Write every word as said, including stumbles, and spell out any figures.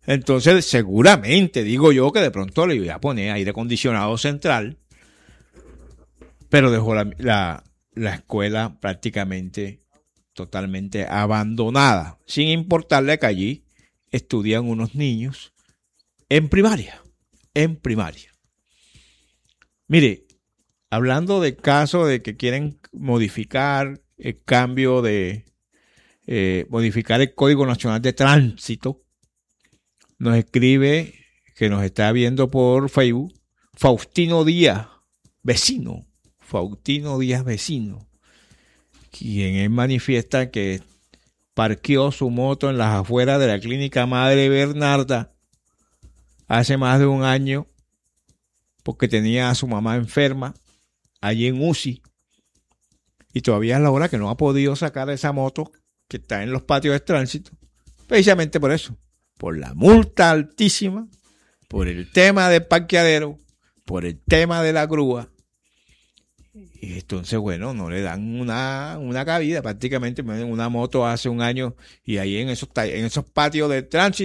Entonces, seguramente, digo yo, que de pronto le iba a poner aire acondicionado central, pero dejó la, la, la escuela prácticamente totalmente abandonada, sin importarle que allí estudian unos niños en primaria, en primaria. Mire, hablando de casos de que quieren modificar el cambio de, eh, modificar el Código Nacional de Tránsito, nos escribe, que nos está viendo por Facebook, Faustino Díaz, vecino, Faustino Díaz, vecino, quien él manifiesta que parqueó su moto en las afueras de la clínica Madre Bernarda hace más de un año porque tenía a su mamá enferma allí en U C I y todavía es la hora que no ha podido sacar esa moto que está en los patios de tránsito, precisamente por eso, por la multa altísima, por el tema del parqueadero, por el tema de la grúa. Y entonces, bueno, no le dan una, una cabida, prácticamente una moto hace un año y ahí en esos, en esos patios de tránsito